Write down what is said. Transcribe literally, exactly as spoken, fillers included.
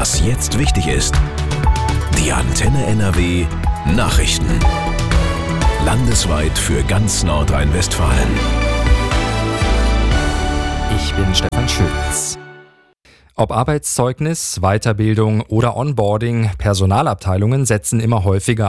Was jetzt wichtig ist. Die Antenne N R W Nachrichten. Landesweit für ganz Nordrhein-Westfalen. Ich bin Stefan Schütz. Ob Arbeitszeugnis, Weiterbildung oder Onboarding, Personalabteilungen setzen immer häufiger